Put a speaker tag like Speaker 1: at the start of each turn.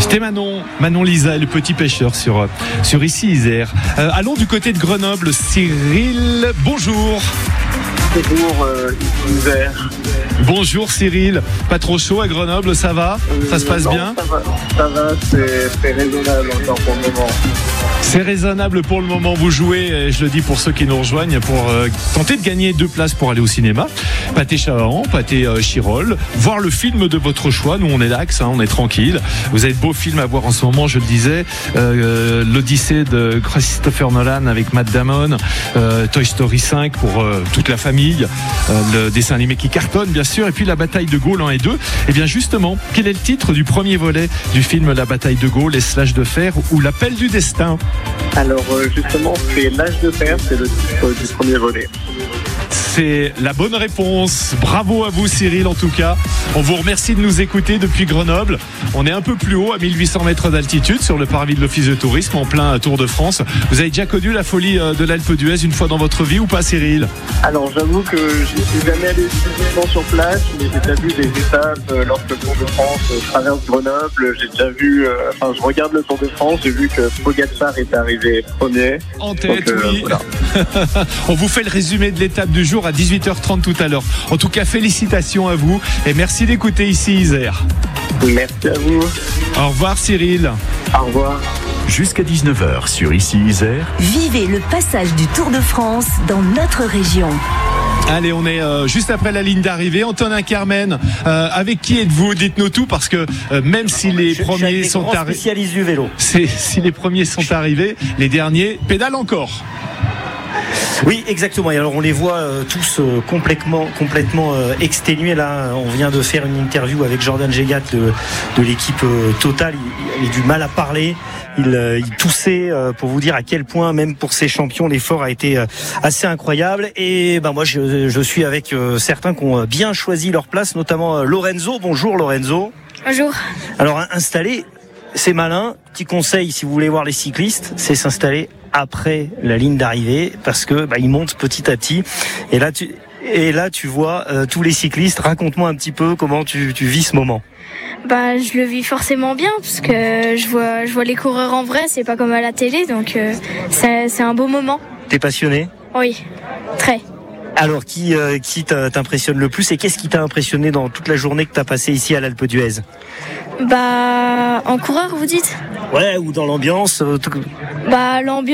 Speaker 1: C'était Manon Lisa, le petit pêcheur sur ici Isère. Allons du côté de Grenoble. Cyril, bonjour.
Speaker 2: Bonjour Isère.
Speaker 1: Bonjour Cyril. Pas trop chaud à Grenoble, ça va? Ça se passe bien?
Speaker 2: Ça va, c'est raisonnable encore pour le moment.
Speaker 1: C'est raisonnable pour le moment. Vous jouez, et je le dis pour ceux qui nous rejoignent, pour tenter de gagner 2 places pour aller au cinéma. Pâté Chavaran, Pâté Chirol, voir le film de votre choix. Nous, on est l'axe, on est tranquille. Vous avez de beaux films à voir en ce moment, je le disais. L'Odyssée de Christopher Nolan avec Matt Damon, Toy Story 5 pour toute la famille, le dessin animé qui cartonne, bien sûr, et puis la bataille de Gaulle 1 et 2. Et bien justement, quel est le titre du premier volet du film La bataille de Gaulle, les slash de fer ou l'appel du destin?
Speaker 2: Alors justement, c'est l'âge de fer, c'est le titre du premier volet.
Speaker 1: C'est la bonne réponse. Bravo à vous Cyril en tout cas. On vous remercie de nous écouter depuis Grenoble. On est un peu plus haut, à 1800 mètres d'altitude, sur le parvis de l'Office de tourisme, en plein Tour de France. Vous avez déjà connu la folie de l'Alpe d'Huez une fois dans votre vie ou pas Cyril?
Speaker 2: Alors j'avoue que je suis jamais allé physiquement sur place, mais j'ai déjà vu des étapes lorsque le Tour de France traverse Grenoble. J'ai déjà vu, je regarde le Tour de France, j'ai vu que Pogacar est arrivé premier.
Speaker 1: En tête,
Speaker 2: donc,
Speaker 1: oui.
Speaker 2: Voilà.
Speaker 1: On vous fait le résumé de l'étape du jour à 18h30 tout à l'heure. En tout cas, félicitations à vous et merci d'écouter ici Isère.
Speaker 2: Merci à vous.
Speaker 1: Au revoir Cyril.
Speaker 2: Au revoir.
Speaker 3: Jusqu'à 19h sur ici Isère.
Speaker 4: Vivez le passage du Tour de France dans notre région.
Speaker 1: Allez, on est juste après la ligne d'arrivée. Antonin Carmen, avec qui êtes-vous? Dites-nous tout parce que même si les premiers sont arrivés,
Speaker 5: spécialiste du vélo.
Speaker 1: Si les premiers sont arrivés, les derniers pédalent encore.
Speaker 5: Oui, exactement. Et alors on les voit tous complètement exténués. Là, on vient de faire une interview avec Jordan Gégat de l'équipe Total. Il avait du mal à parler. Il toussait pour vous dire à quel point, même pour ces champions, l'effort a été assez incroyable. Et moi, je suis avec certains qui ont bien choisi leur place, notamment Lorenzo. Bonjour Lorenzo.
Speaker 6: Bonjour.
Speaker 5: Alors installer, c'est malin. Petit conseil, si vous voulez voir les cyclistes, c'est s'installer après la ligne d'arrivée parce que ils montent petit à petit. Et là, tu vois tous les cyclistes. Raconte-moi un petit peu comment tu vis ce moment.
Speaker 6: Je le vis forcément bien parce que je vois les coureurs en vrai, c'est pas comme à la télé, donc c'est un beau moment.
Speaker 5: T'es passionné ?
Speaker 6: Oui, très.
Speaker 5: Alors qui t'impressionne le plus et qu'est-ce qui t'a impressionné dans toute la journée que t'as passée ici à l'Alpe d'Huez ?
Speaker 6: En coureur, vous dites ?
Speaker 5: Ouais, ou dans l'ambiance.
Speaker 6: L'ambiance.